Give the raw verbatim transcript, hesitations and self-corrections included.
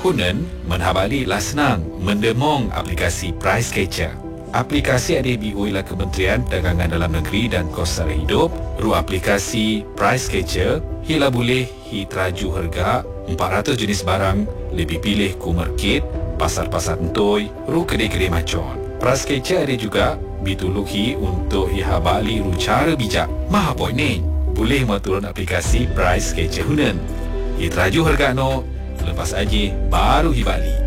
Hunan menhabali lah senang mendemong aplikasi Price Catcher. Aplikasi ada dibuat oleh Kementerian Perdagangan Dalam Negeri dan Kos Sara Hidup. Ru aplikasi Price Catcher hila boleh hi teraju harga empat ratus jenis barang, lebih pilih ku market, pasar-pasar entoi, ru kedai-kedai macon. Price Catcher ada juga bituluhi untuk iha bali ru cara bijak. Maha poin ni. Boleh maturun aplikasi Price Catcher Hunan. Hi teraju harga no, lepas aja baru hi bali.